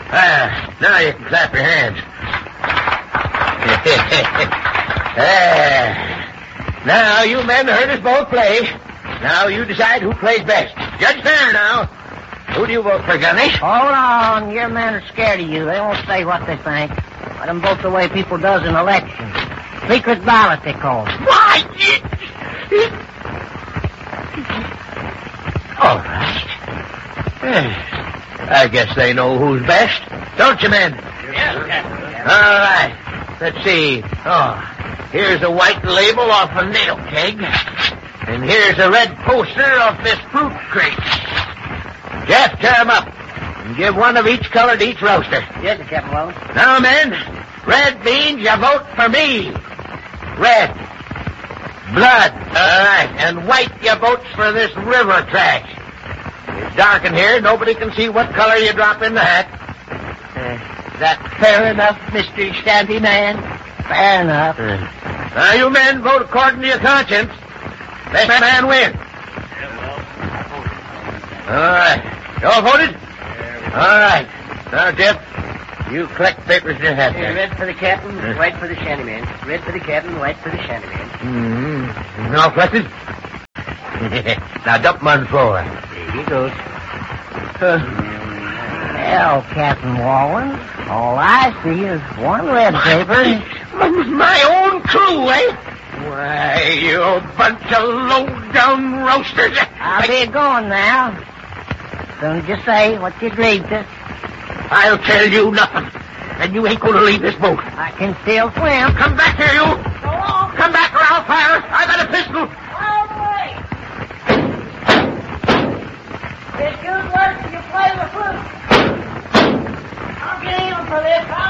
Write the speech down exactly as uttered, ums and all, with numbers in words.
Ah, now you can clap your hands. ah. Now, you men heard us both play. Now you decide who plays best. Judge fair now. Who do you vote for, Gunny? Hold on. Your men are scared of you. They won't say what they think. Let them vote the way people does in elections. Secret ballot, they call it. Why? All right. I guess they know who's best. Don't you, men? Yes. All right. Let's see. Oh, here's a white label off a nail keg. And here's a red poster off this fruit crate. Jeff, tear 'em up. And give one of each color to each roaster. Yes, Captain Wallace. Now, men, red means you vote for me. Red. Blood. All right. And white, you votes for this river trash. It's dark in here. Nobody can see what color you drop in the hat. Uh, is that fair enough, Mister Shanty Man? Fair enough. Uh, now, you men vote according to your conscience. Best man wins. All right. You all voted? All right. Now, Jeff, you collect papers in your hat. Here, red for the captain, uh. white for the shantyman. Red for the captain, white for the shantyman. Mm-hmm. All collected? Now, dump them on the floor. There you go. Uh, well, Captain Wallen, all I see is one red paper. My, my own crew, eh? Why, you bunch of low-down roasters. I'll be going now. Soon as you say what you agreed to. I'll tell you nothing. And you ain't going to leave this boat. I can still swim. Come back here, you. Go on. Come back or I'll fire. I got a pistol. All the way. It's good work if you play with fruit. I'll get even for this.